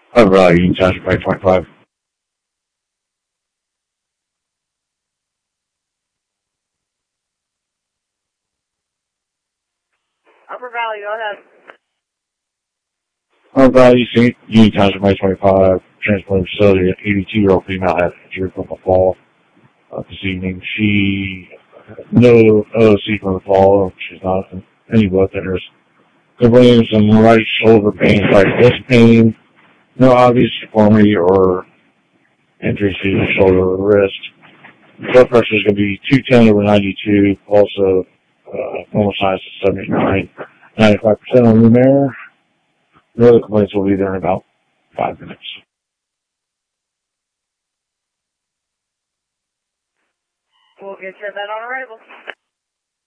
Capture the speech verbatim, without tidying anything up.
Upper Valley, Union Township, five twenty-five. Upper Valley, go ahead. Upper Valley, Union Township, five twenty-five. Transplant facility, an eighty-two-year-old female had injured from a fall uh, this evening. She no O C from the fall. She's not in any blood thinners. Complaining of some right shoulder pain, like disc pain. No obvious deformity or injury to the shoulder or the wrist. Blood pressure is going to be two ten over ninety-two. Also, uh, normal size is seventy-nine. ninety-five percent on room air. The other complaints will be there in about five minutes. We'll get you that on arrival.